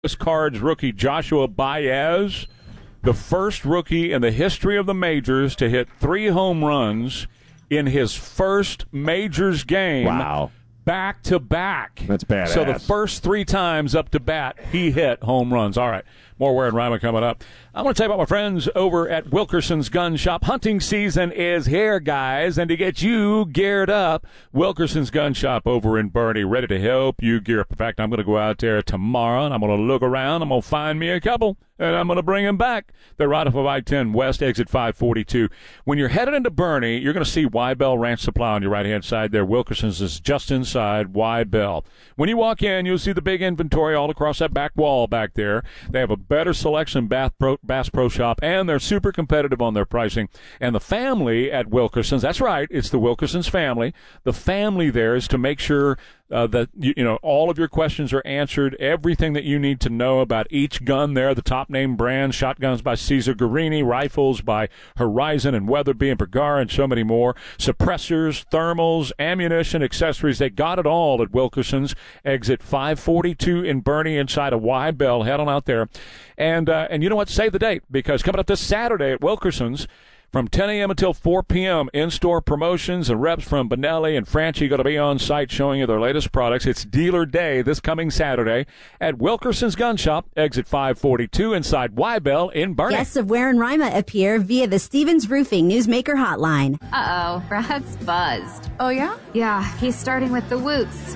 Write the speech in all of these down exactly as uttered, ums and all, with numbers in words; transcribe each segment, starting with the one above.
Cards rookie Joshua Baez, the first rookie in the history of the majors to hit three home runs in his first majors game. Wow. Back to back. That's badass. So the first three times up to bat, he hit home runs. All right, more Ware and Rima coming up. I want to tell you about my friends over at Wilkerson's Gun Shop. Hunting season is here, guys, and to get you geared up, Wilkerson's Gun Shop over in Bernie, ready to help you gear up. In fact, I'm going to go out there tomorrow, and I'm going to look around. I'm going to find me a couple, and I'm going to bring them back. They're right off of I ten West, exit five forty-two. When you're headed into Bernie, you're going to see Wybell Ranch Supply on your right-hand side there. Wilkerson's is just inside Wybell. When you walk in, you'll see the big inventory all across that back wall back there. They have a better selection Bath Pro, Bass Pro Shop, and they're super competitive on their pricing. And the family at Wilkerson's, that's right, it's the Wilkerson's family. The family there is to make sure uh, that, you, you know, all of your questions are answered, everything that you need to know about each gun there, the top name brands, shotguns by Cesar Guerini, rifles by Horizon and Weatherby and Bergara, and so many more, suppressors, thermals, ammunition, accessories. They got it all at Wilkerson's, exit five forty-two in Bernie inside of Wybell. Head on out there. And, uh, and you know what? Save the date, because coming up this Saturday at Wilkerson's, from ten a.m. until four p.m., in-store promotions and reps from Benelli and Franchi going to be on site showing you their latest products. It's dealer day this coming Saturday at Wilkerson's Gun Shop, exit five forty-two inside Wybell in Bernie. Guests of Ware and Rima appear via the Stevens Roofing Newsmaker hotline. Uh-oh, Brad's buzzed. Oh, yeah? Yeah, he's starting with the woots.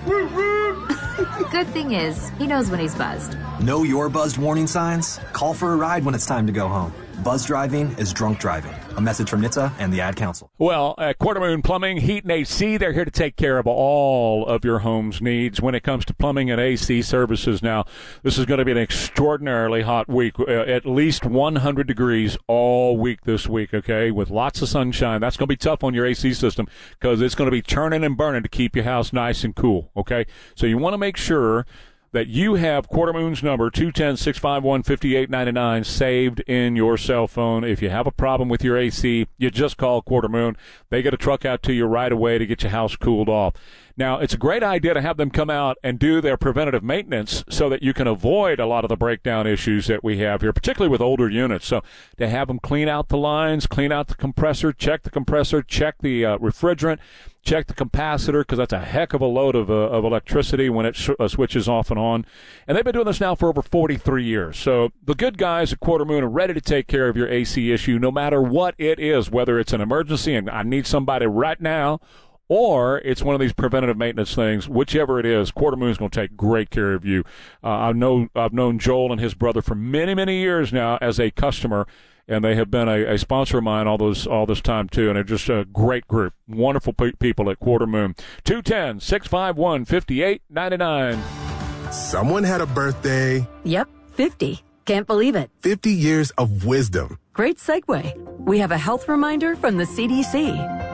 Good thing is, he knows when he's buzzed. Know your buzzed warning signs? Call for a ride when it's time to go home. Buzz driving is drunk driving. A message from N H T S A and the Ad Council. Well, at Quarter Moon Plumbing, Heat and A C, they're here to take care of all of your home's needs when it comes to plumbing and A C services. Now, this is going to be an extraordinarily hot week, uh, at least one hundred degrees all week this week, okay, with lots of sunshine. That's going to be tough on your A C system because it's going to be churning and burning to keep your house nice and cool, okay? So you want to make sure that you have Quarter Moon's number, two one zero, six five one, five eight nine nine, saved in your cell phone. If you have a problem with your A C, you just call Quarter Moon. They get a truck out to you right away to get your house cooled off. Now, it's a great idea to have them come out and do their preventative maintenance so that you can avoid a lot of the breakdown issues that we have here, particularly with older units. So to have them clean out the lines, clean out the compressor, check the compressor, check the uh, refrigerant, check the capacitor, because that's a heck of a load of, uh, of electricity when it sh- uh, switches off and on. And they've been doing this now for over forty-three years. So the good guys at Quarter Moon are ready to take care of your A C issue no matter what it is, whether it's an emergency and I need somebody right now, or it's one of these preventative maintenance things. Whichever it is, Quarter Moon's going to take great care of you. Uh, I know I've known Joel and his brother for many, many years now as a customer, and they have been a, a sponsor of mine all those all this time too. And they're just a great group, wonderful pe- people at Quarter Moon. two one zero, six five one, five eight nine nine. Someone had a birthday. Yep, fifty. Can't believe it. fifty years of wisdom. Great segue. We have a health reminder from the C D C.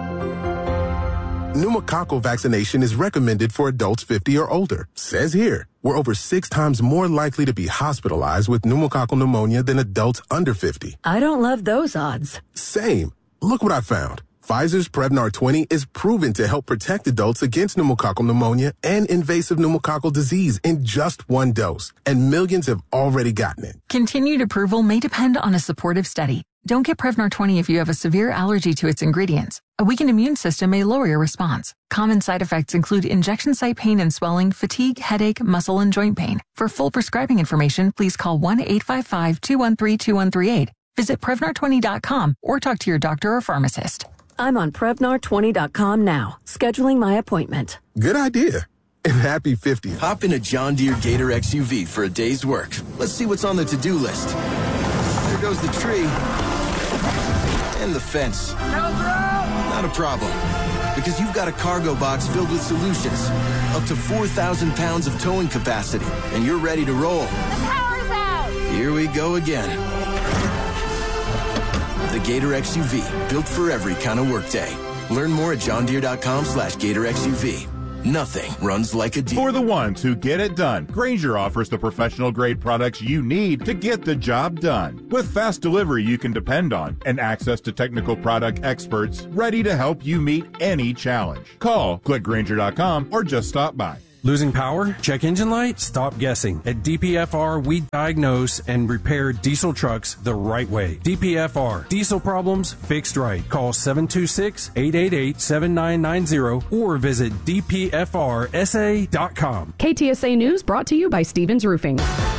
Pneumococcal vaccination is recommended for adults fifty or older. Says here, we're over six times more likely to be hospitalized with pneumococcal pneumonia than adults under fifty. I don't love those odds. Same. Look what I found. Pfizer's Prevnar twenty is proven to help protect adults against pneumococcal pneumonia and invasive pneumococcal disease in just one dose. And millions have already gotten it. Continued approval may depend on a supportive study. Don't get Prevnar twenty if you have a severe allergy to its ingredients. A weakened immune system may lower your response. Common side effects include injection site pain and swelling, fatigue, headache, muscle, and joint pain. For full prescribing information, please call one eight five five, two one three, two one three eight. Visit Prevnar twenty dot com or talk to your doctor or pharmacist. I'm on Prevnar twenty dot com now, scheduling my appointment. Good idea. And happy fiftieth. Hop in a John Deere Gator X U V for a day's work. Let's see what's on the to-do list. There goes the tree. And the fence. Not a problem. Because you've got a cargo box filled with solutions. Up to four thousand pounds of towing capacity. And you're ready to roll. The power's out! Here we go again. The Gator X U V. Built for every kind of workday. Learn more at johndeere.com slash Gator X U V. Nothing runs like a Deere. For the ones who get it done, Grainger offers the professional-grade products you need to get the job done. With fast delivery you can depend on and access to technical product experts ready to help you meet any challenge. Call, click Grainger dot com, or just stop by. Losing power? Check engine light? Stop guessing. At D P F R, we diagnose and repair diesel trucks the right way. D P F R, diesel problems fixed right. Call seven two six, eight eight eight, seven nine nine zero or visit d p f r s a dot com. K T S A News brought to you by Stevens Roofing.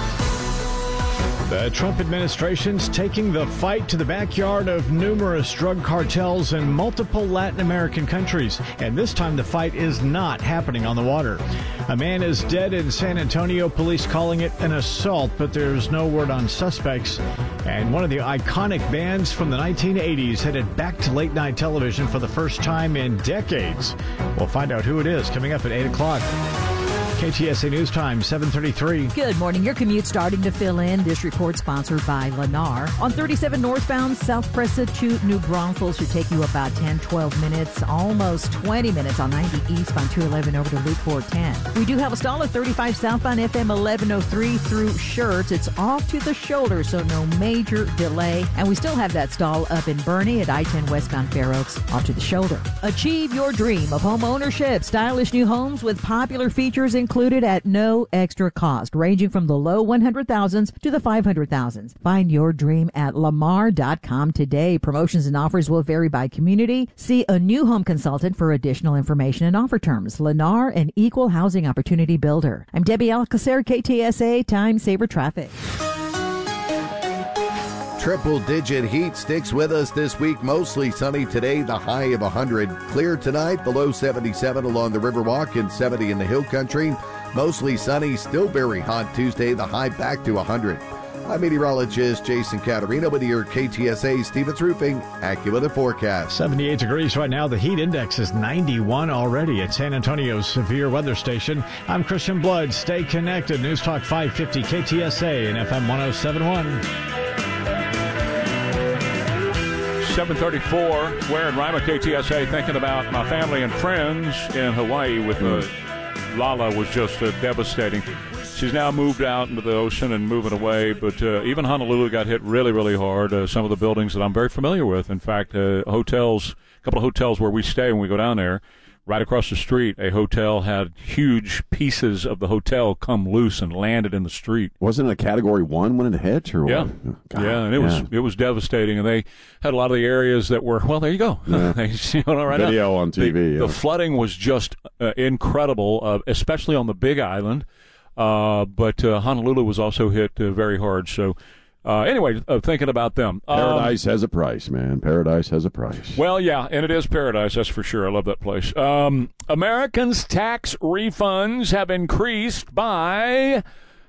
The Trump administration's taking the fight to the backyard of numerous drug cartels in multiple Latin American countries. And this time the fight is not happening on the water. A man is dead in San Antonio, police calling it an assault, but there's no word on suspects. And one of the iconic bands from the nineteen eighties headed back to late night television for the first time in decades. We'll find out who it is coming up at eight o'clock. K T S A News Time, seven thirty-three. Good morning. Your commute starting to fill in. This report sponsored by Lennar. On thirty-seven northbound, South Presa to New Braunfels should take you about ten, twelve minutes, almost twenty minutes on ninety eastbound two eleven over to Loop four ten. We do have a stall at thirty-five southbound F M eleven oh three through Schertz. It's off to the shoulder, so no major delay. And we still have that stall up in Bernie at I ten westbound Fair Oaks off to the shoulder. Achieve your dream of home ownership. Stylish new homes with popular features including included at no extra cost, ranging from the low one hundred thousands to the five hundred thousands. Find your dream at lamar dot com today. Promotions and offers will vary by community. See a new home consultant for additional information and offer terms. Lennar, an equal housing opportunity builder. I'm Debbie Alcacer, K T S A Time Saver Traffic. Triple-digit heat sticks with us this week. Mostly sunny today, the high of one hundred. Clear tonight, the low seventy-seven along the Riverwalk and seventy in the Hill Country. Mostly sunny, still very hot Tuesday, the high back to one hundred. I'm meteorologist Jason Caterino with your K T S A Stevens Roofing AccuWeather forecast. seventy-eight degrees right now. The heat index is ninety-one already at San Antonio's severe weather station. I'm Christian Blood. Stay connected. News Talk five fifty K T S A and F M one oh seven point one. seven thirty-four, where in Rima, K T S A, thinking about my family and friends in Hawaii with the Lala was just uh, devastating. She's now moved out into the ocean and moving away, but uh, even Honolulu got hit really, really hard. Uh, some of the buildings that I'm very familiar with. In fact, uh, hotels, a couple of hotels where we stay when we go down there, right across the street, a hotel had huge pieces of the hotel come loose and landed in the street. Wasn't it a Category One when it hit, or yeah, what? Oh, God, yeah, and it yeah. was it was devastating. And they had a lot of the areas that were well. There you go. Yeah. They, you know, right Video now, on T V. The, yeah. the flooding was just uh, incredible, uh, especially on the Big Island. Uh, but uh, Honolulu was also hit uh, very hard. So. Uh, anyway, uh, thinking about them. Paradise um, has a price, man. Paradise has a price. Well, yeah, and it is paradise, that's for sure. I love that place. Um, Americans' tax refunds have increased by,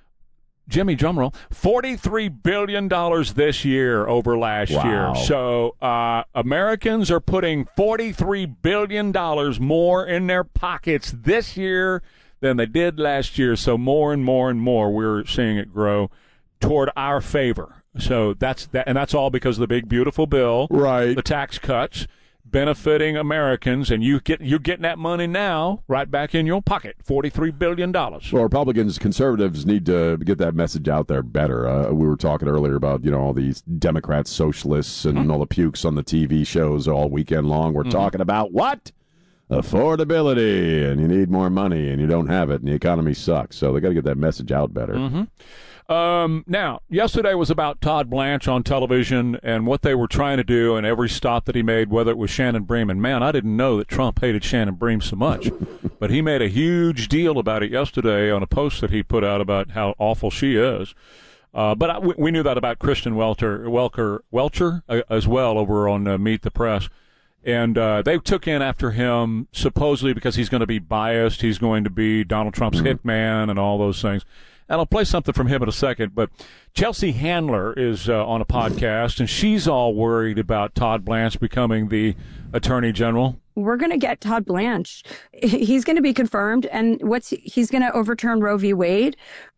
Jimmy drumroll, forty-three billion dollars this year over last Wow. year. So uh, Americans are putting forty-three billion dollars more in their pockets this year than they did last year. So more and more and more we're seeing it grow toward our favor. So that's that, and that's all because of the big beautiful bill, right? The tax cuts benefiting Americans, and you get you're getting that money now right back in your pocket, forty-three billion dollars. Well, Republicans, conservatives need to get that message out there better. Uh, we were talking earlier about, you know, all these Democrats, socialists, and mm-hmm. all the pukes on the T V shows all weekend long. We're mm-hmm. talking about what? Affordability, and you need more money, and you don't have it, and the economy sucks. So they got to get that message out better. Mm-hmm. Um, now, yesterday was about Todd Blanche on television and what they were trying to do and every stop that he made, whether it was Shannon Bream. And, man, I didn't know that Trump hated Shannon Bream so much. But he made a huge deal about it yesterday on a post that he put out about how awful she is. Uh, but I, we, we knew that about Kristen Welter, Welker, Welcher uh, as well over on uh, Meet the Press. And uh, they took in after him supposedly because he's going to be biased. He's going to be Donald Trump's mm-hmm. hitman and all those things. And I'll play something from him in a second, but Chelsea Handler is uh, on a podcast, and she's all worried about Todd Blanche becoming the Attorney General. We're going to get Todd Blanche. He's going to be confirmed, and what's he's going to overturn Roe v. Wade.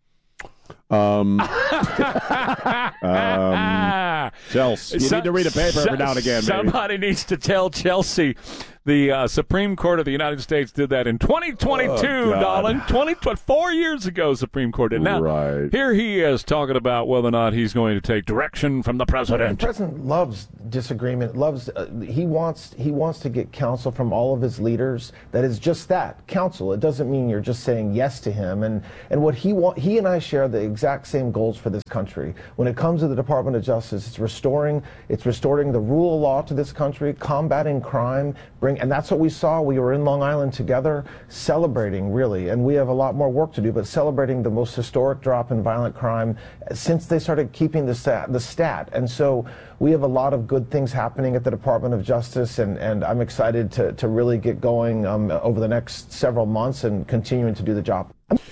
Um, um Chelsea, you so, need to read a paper so, every now and again. Somebody maybe. needs to tell Chelsea the uh, Supreme Court of the United States did that in twenty twenty-two, oh, darling. twenty, four years ago, Supreme Court did. Now, right. Here he is talking about whether or not he's going to take direction from the president. The president loves disagreement, loves uh, he wants he wants to get counsel from all of his leaders. That is just that, counsel. It doesn't mean you're just saying yes to him. And and what he want he and I share the exact same goals for this country. When it comes to the Department of Justice, it's restoring it's restoring the rule of law to this country, combating crime, bring and that's what we saw. We were in Long Island together, celebrating really, and we have a lot more work to do, but celebrating the most historic drop in violent crime since they started keeping the stat, the stat. And so we have a lot of good things happening at the Department of Justice, and, and I'm excited to, to really get going um, over the next several months and continuing to do the job.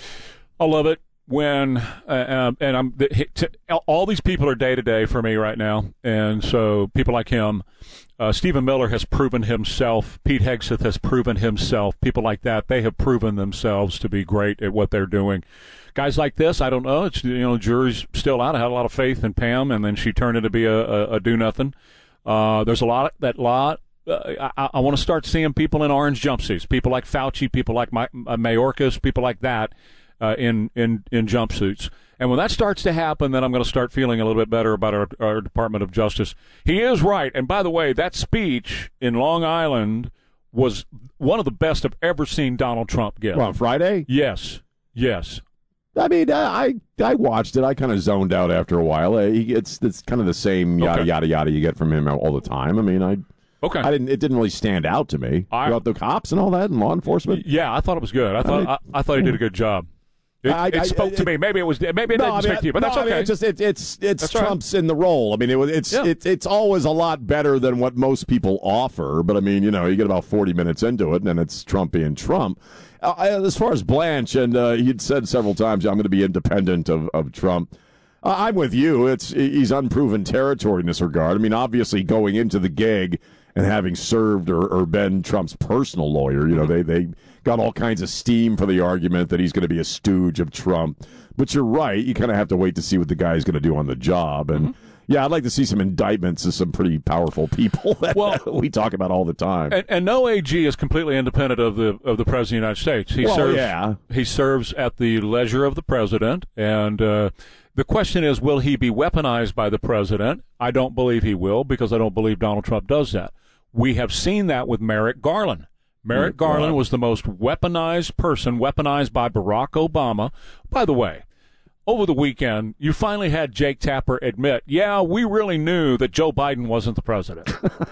I love it when, uh, and I'm the, to, all these people are day to day for me right now, and so people like him, uh, Stephen Miller has proven himself, Pete Hegseth has proven himself, people like that, they have proven themselves to be great at what they're doing. Guys like this, I don't know. It's, you know, jury's still out. I had a lot of faith in Pam, and then she turned into be a, a, a do-nothing. Uh, there's a lot of, that lot. Uh, I, I want to start seeing people in orange jumpsuits, people like Fauci, people like my, uh, Mayorkas, people like that uh, in, in, in jumpsuits. And when that starts to happen, then I'm going to start feeling a little bit better about our, our Department of Justice. He is right. And by the way, that speech in Long Island was one of the best I've ever seen Donald Trump give. Well, on Friday? Yes. Yes. I mean, I I watched it. I kind of zoned out after a while. It's it's kind of the same yada Okay. yada yada you get from him all the time. I mean, I okay. I didn't. It didn't really stand out to me I- about the cops and all that and law enforcement. Yeah, I thought it was good. I thought I, mean- I, I thought he did a good job. It, I- it I- spoke to me. Maybe it was. Maybe it No, didn't I mean, speak to you, but no, that's I okay. mean, it's just it, it's it's That's right. Trump's in the role. I mean, it, was- it's Yeah. it's it's always a lot better than what most people offer. But I mean, you know, you get about forty minutes into it, and then it's Trump being Trump. Uh, I- as far as Blanche, and uh, he'd said several times, I'm going to be independent of of Trump. Uh, I'm with you. It's he's unproven territory in this regard. I mean, obviously, going into the gig and having served or, or been Trump's personal lawyer, you know, they they got all kinds of steam for the argument that he's going to be a stooge of Trump. But you're right. You kind of have to wait to see what the guy's going to do on the job. And Mm-hmm. yeah, I'd like to see some indictments of some pretty powerful people that Well- we talk about all the time. And, and no A G is completely independent of the of the president of the United States. He Well, serves. yeah. He serves at the leisure of the president, and uh, the question is, will he be weaponized by the president? I don't believe he will, because I don't believe Donald Trump does that. We have seen that with Merrick Garland. Merrick Garland was the most weaponized person, weaponized by Barack Obama. By the way, over the weekend, you finally had Jake Tapper admit, yeah, we really knew that Joe Biden wasn't the president.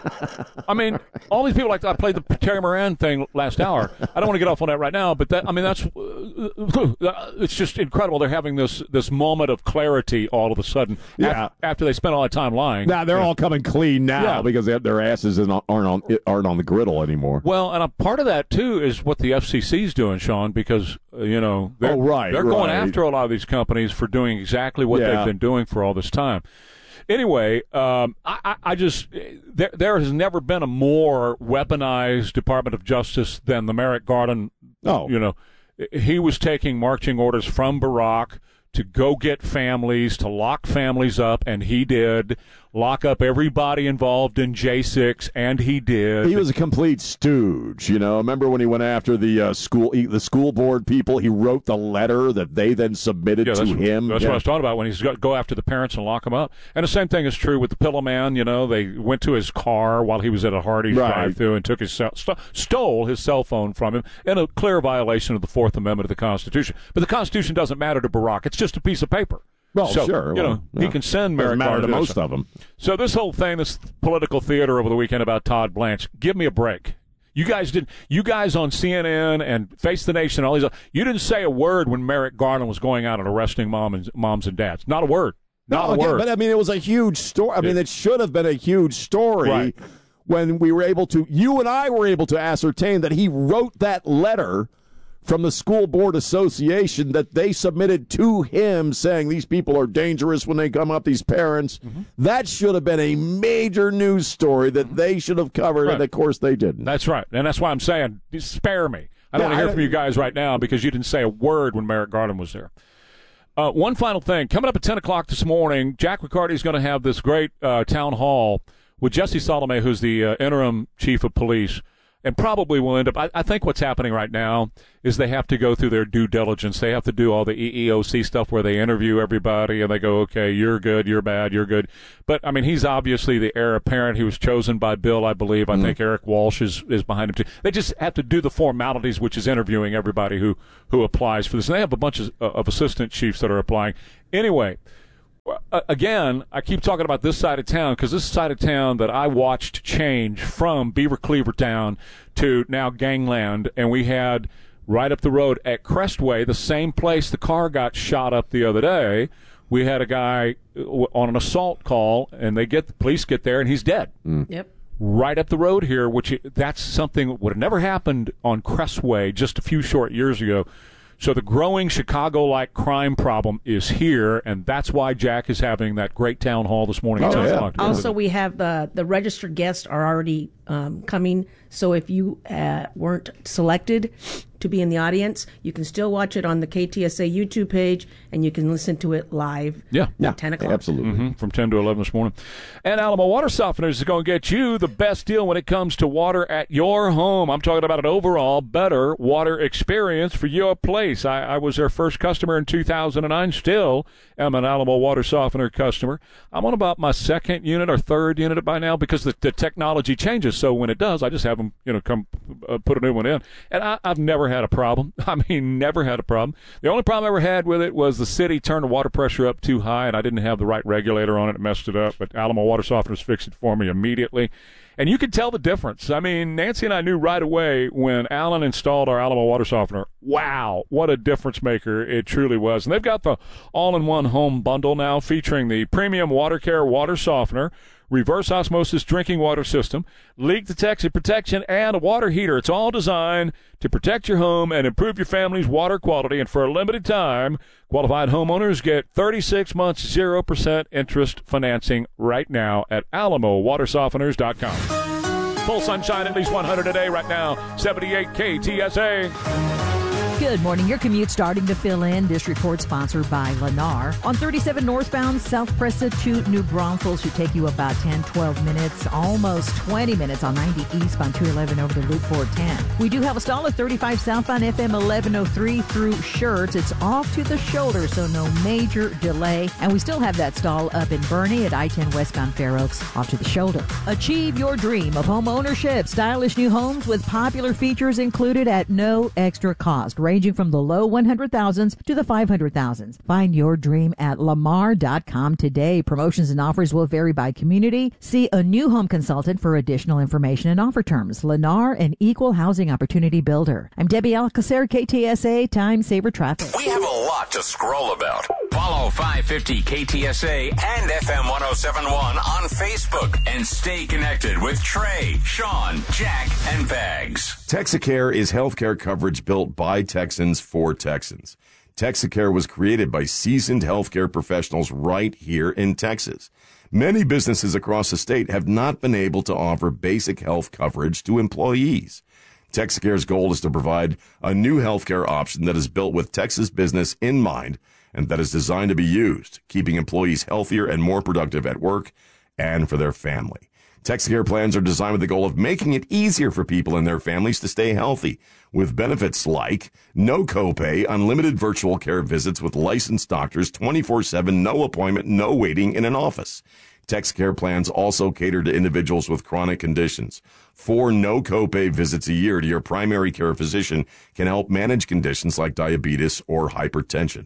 I mean, all these people like I played the Terry Moran thing last hour. I don't want to get off on that right now, but that I mean, that's uh, it's just incredible. They're having this this moment of clarity all of a sudden. Yeah. af- after they spent all that time lying. Now they're Yeah. all coming clean now Yeah. because they have, their asses in- aren't on aren't on the griddle anymore. Well, and a part of that too is what the F C C is doing, Sean, because uh, you know they're, Oh, right, they're going right. after a lot of these companies for doing exactly what Yeah. they've been doing for all this time. Anyway, um, I, I, I just there there has never been a more weaponized Department of Justice than the Merrick Garland. Oh. You know, he was taking marching orders from Barack to go get families, to lock families up, and he did. Lock up everybody involved in J six, and he did. He was a complete stooge, you know. Remember when he went after the uh, school the school board people? He wrote the letter that they then submitted Yeah, to that's, him. That's Yeah. what I was talking about when he's got go after the parents and lock them up. And the same thing is true with the Pillow Man. You know, they went to his car while he was at a Hardee's Right. drive-through and took his cell, st- stole his cell phone from him in a clear violation of the Fourth Amendment of the Constitution. But the Constitution doesn't matter to Barack; it's just a piece of paper. Well, so, sure. You know, Well, he yeah. can send Doesn't Merrick matter Garland to this. most of them. So this whole thing, this political theater over the weekend about Todd Blanche, give me a break. You guys did. You guys on C N N and Face the Nation, and all these. You didn't say a word when Merrick Garland was going out and arresting mom and moms and dads. Not a word. Not No, a okay, word. but I mean, it was a huge story. I mean, it should have been a huge story Right. when we were able to, you and I were able to ascertain that he wrote that letter from the school board association that they submitted to him saying these people are dangerous when they come up, these parents. Mm-hmm. That should have been a major news story that they should have covered, and Right. of course they didn't. That's right, and that's why I'm saying, spare me. I don't Yeah, want to hear I- from you guys right now because you didn't say a word when Merrick Garland was there. Uh, one final thing. Coming up at ten o'clock this morning, Jack Riccardi is going to have this great uh, town hall with Jesse Salome, who's the uh, interim chief of police. and probably will end up. I, I think what's happening right now is they have to go through their due diligence. They have to do all the E E O C stuff where they interview everybody and they go, okay, you're good, you're bad, you're good. But, I mean, he's obviously the heir apparent. He was chosen by Bill, I believe. I mm. think Eric Walsh is, is behind him, too. They just have to do the formalities, which is interviewing everybody who, who applies for this. And they have a bunch of, of assistant chiefs that are applying. Anyway, again, I keep talking about this side of town because this side of town that I watched change from Beaver Cleaver Town to now Gangland, and we had right up the road at Crestway, the same place the car got shot up the other day. We had a guy on an assault call, and they get the police get there, and he's dead. Mm. Yep. Right up the road here, which that's something that would have never happened on Crestway just a few short years ago. So the growing Chicago-like crime problem is here, and that's why Jack is having that great town hall this morning. Oh, yeah. Also, we have the, the registered guests are already um, coming. So if you uh, weren't selected to be in the audience, you can still watch it on the K T S A YouTube page, and you can listen to it live yeah. at yeah. ten o'clock. Absolutely. Mm-hmm. From ten to eleven this morning. And Alamo Water Softeners is going to get you the best deal when it comes to water at your home. I'm talking about an overall better water experience for your place. I, I was their first customer in two thousand nine. Still am an Alamo Water Softener customer. I'm on about my second unit or third unit by now because the, the technology changes. So when it does, I just have them, you know, come uh, put a new one in. And I, I've never had a problem. I mean, never had a problem. The only problem I ever had with it was the city turned the water pressure up too high, and I didn't have the right regulator on it. It messed it up. But Alamo Water Softeners fixed it for me immediately. And you could tell the difference. I mean, Nancy and I knew right away when Alan installed our Alamo Water Softener, wow, what a difference maker it truly was. And they've got the all-in-one home bundle now featuring the premium Water Care water softener, reverse osmosis drinking water system, leak detection protection, and a water heater. It's all designed to protect your home and improve your family's water quality. And for a limited time, qualified homeowners get thirty-six months, zero percent interest financing right now at alamo water softeners dot com. Full sunshine, at least one hundred a day right now. seventy-eight K T S A. Good morning. Your commute starting to fill in. This report sponsored by Lennar. On thirty-seven northbound, South Presa to New Braunfels should take you about ten, twelve minutes, almost twenty minutes on ninety eastbound two eleven over to Loop four ten. We do have a stall at thirty-five southbound F M eleven oh three through Schertz. It's off to the shoulder, so no major delay. And we still have that stall up in Bernie at I ten westbound Fair Oaks, off to the shoulder. Achieve your dream of home ownership. Stylish new homes with popular features included at no extra cost, ranging from the low one hundred thousands to the five hundred thousands. Find your dream at lamar dot com today. Promotions and offers will vary by community. See a new home consultant for additional information and offer terms. Lennar, an equal housing opportunity builder. I'm Debbie Alcacer, K T S A Time Saver Traffic. We have a lot to scroll about. Follow five fifty K T S A and F M one oh seven point one on Facebook and stay connected with Trey, Sean, Jack, and Bags. Texacare is healthcare coverage built by Texans for Texans. Texacare was created by seasoned healthcare professionals right here in Texas. Many businesses across the state have not been able to offer basic health coverage to employees. Texacare's goal is to provide a new healthcare option that is built with Texas business in mind and that is designed to be used, keeping employees healthier and more productive at work and for their family. Texacare plans are designed with the goal of making it easier for people and their families to stay healthy, with benefits like no copay, unlimited virtual care visits with licensed doctors, twenty-four seven, no appointment, no waiting in an office. Texacare plans also cater to individuals with chronic conditions. Four no copay visits a year to your primary care physician can help manage conditions like diabetes or hypertension.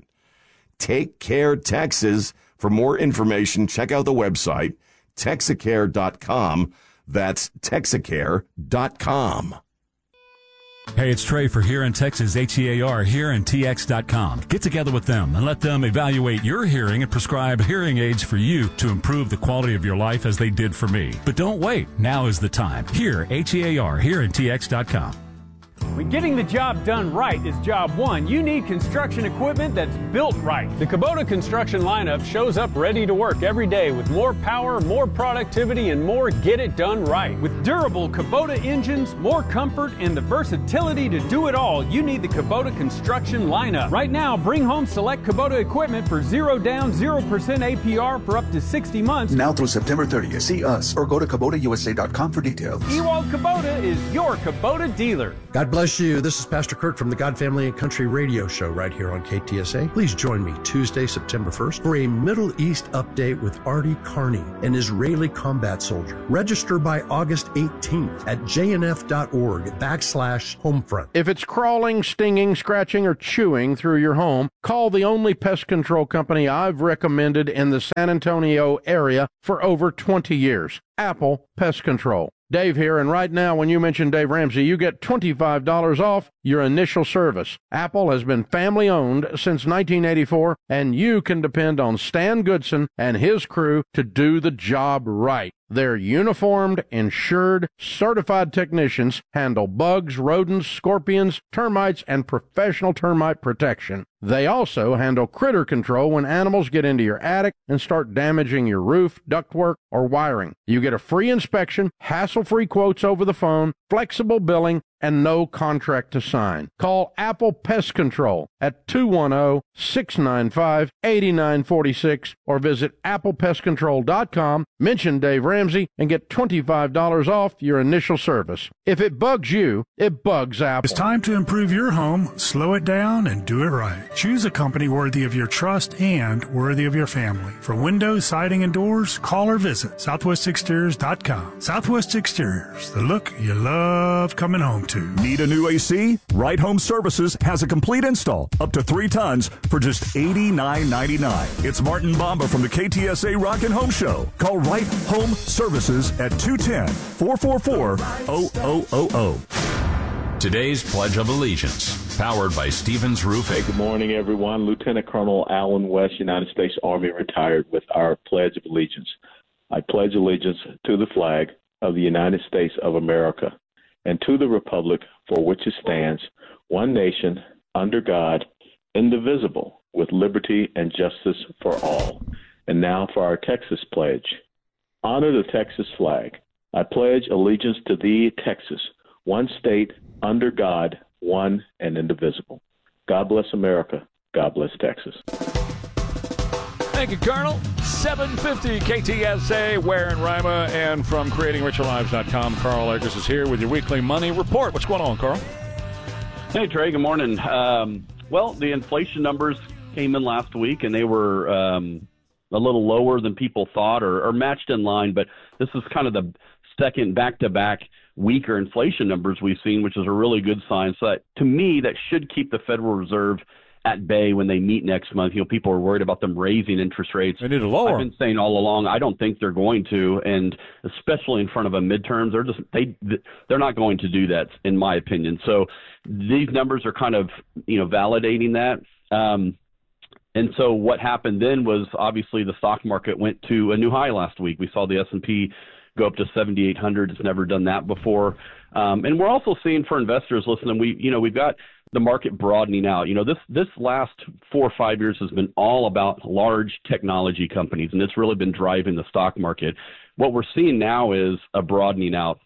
Take Care Texas. For more information, check out the website Texacare dot com. That's Texacare dot com. Hey, it's Trey for Here in Texas, H E A R, here in T X dot com. Get together with them and let them evaluate your hearing and prescribe hearing aids for you to improve the quality of your life as they did for me. But don't wait. Now is the time. Here, H E A R, here in T X dot com. When getting the job done right is job one, you need construction equipment that's built right. The Kubota construction lineup shows up ready to work every day with more power, more productivity, and more get it done right. With durable Kubota engines, more comfort, and the versatility to do it all, you need the Kubota construction lineup. Right now, bring home select Kubota equipment for zero down, zero percent A P R for up to sixty months. Now through September thirtieth. See us or go to Kubota U S A dot com for details. Ewald Kubota is your Kubota dealer. God bless you. This is Pastor Kurt from the God, Family, and Country radio show right here on K T S A. Please join me Tuesday, September first for a Middle East update with Artie Carney, an Israeli combat soldier. Register by August eighteenth at J N F dot org backslash homefront. If it's crawling, stinging, scratching, or chewing through your home, call the only pest control company I've recommended in the San Antonio area for over twenty years, Apple Pest Control. Dave here, and right now when you mention Dave Ramsey, you get twenty-five dollars off your initial service. Apple has been family-owned since nineteen eighty-four, and you can depend on Stan Goodson and his crew to do the job right. Their uniformed, insured, certified technicians handle bugs, rodents, scorpions, termites, and professional termite protection. They also handle critter control when animals get into your attic and start damaging your roof, ductwork, or wiring. You get a free inspection, hassle-free quotes over the phone, flexible billing, and no contract to sign. Call Apple Pest Control at two one zero, six nine five, eight nine four six or visit apple pest control dot com, mention Dave Ramsey, and get twenty-five dollars off your initial service. If it bugs you, it bugs Apple. It's time to improve your home, slow it down, and do it right. Choose a company worthy of your trust and worthy of your family. For windows, siding, and doors, call or visit southwest exteriors dot com. Southwest Exteriors, the look you love coming home to. Need a new A C? Right Home Services has a complete install, up to three tons, for just eighty-nine ninety-nine. It's Martin Bamba from the K T S A Rock and Home Show. Call Right Home Services at two one zero, four four four, zero zero zero zero. Today's Pledge of Allegiance, powered by Stevens Roofing. Hey, good morning, everyone. Lieutenant Colonel Alan West, United States Army, retired, with our Pledge of Allegiance. I pledge allegiance to the flag of the United States of America and to the republic for which it stands, one nation, under God, indivisible, with liberty and justice for all. And now for our Texas pledge. Honor the Texas flag. I pledge allegiance to thee, Texas, one state, under God, one and indivisible. God bless America. God bless Texas. Thank you, Colonel. seven fifty K T S A, Ware and Rima, and from creating richer lives dot com, Carl Eggers is here with your weekly money report. What's going on, Carl? Hey, Trey, good morning. Um, well, the inflation numbers came in last week, and they were um, a little lower than people thought, or, or matched in line, but this is kind of the second back-to-back weaker inflation numbers we've seen, which is a really good sign. So that, to me, that should keep the Federal Reserve at bay when they meet next month. You know, people are worried about them raising interest rates. They need to lower. I've been saying all along, I don't think they're going to, and especially in front of a midterms, they're just they they're not going to do that, in my opinion. So these numbers are kind of, you know, validating that. Um, and so what happened then was obviously the stock market went to a new high last week. We saw the S and P go up to seventy-eight hundred. It's never done that before. Um, and we're also seeing, for investors listening, we you know we've got the market broadening out. You know, this this last four or five years has been all about large technology companies, and it's really been driving the stock market. What we're seeing now is a broadening out.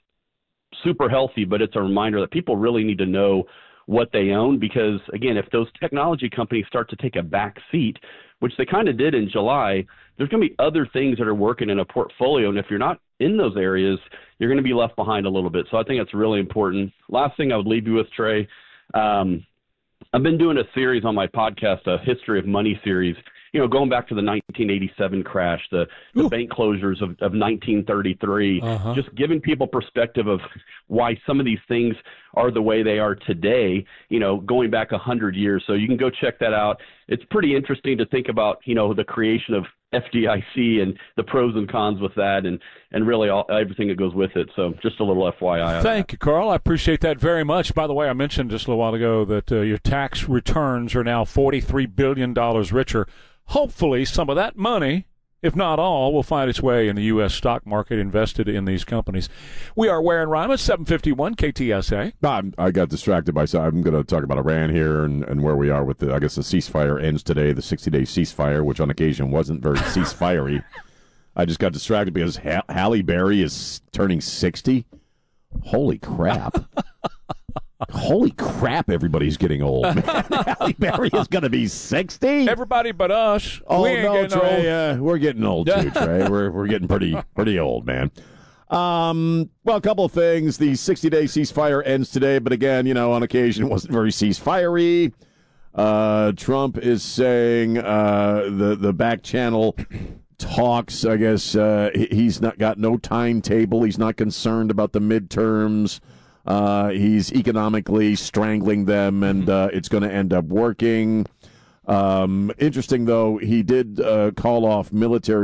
Super healthy, but it's a reminder that people really need to know what they own, because, again, if those technology companies start to take a back seat, which they kind of did in July, there's going to be other things that are working in a portfolio, and if you're not in those areas, you're going to be left behind a little bit. So I think that's really important. Last thing I would leave you with, Trey, Um, I've been doing a series on my podcast, a History of Money series, you know, going back to the nineteen eighty-seven crash, the, the bank closures of, of nineteen thirty-three, uh-huh. just giving people perspective of why some of these things are the way they are today, you know, going back one hundred years. So you can go check that out. It's pretty interesting to think about, you know, the creation of F D I C and the pros and cons with that, and, and really all, everything that goes with it. So just a little F Y I. Thank you, Carl. I appreciate that very much. By the way, I mentioned just a little while ago that uh, your tax returns are now forty-three billion dollars richer. Hopefully some of that money if not all, will find its way in the U S stock market invested in these companies. We are Ware and Rima, seven fifty-one K T S A. I'm, I got distracted by, so I'm going to talk about Iran here and, and where we are with the, I guess the ceasefire ends today, the sixty-day ceasefire, which on occasion wasn't very ceasefire-y. I just got distracted because ha- Halle Berry is turning sixty. Holy crap. Holy crap, everybody's getting old. Halle Berry is going to be sixty? Everybody but us. Oh, we ain't no, getting Trey, old. Uh, we're getting old too, Trey. we're, we're getting pretty pretty old, man. Um, well, a couple of things. The sixty-day ceasefire ends today, but again, you know, on occasion it wasn't very ceasefire-y. Uh, Trump is saying uh, the, the back channel talks, I guess uh, he's not got no timetable. He's not concerned about the midterms. Uh, he's economically strangling them, and uh, it's going to end up working. Um, interesting, though, he did uh, call off military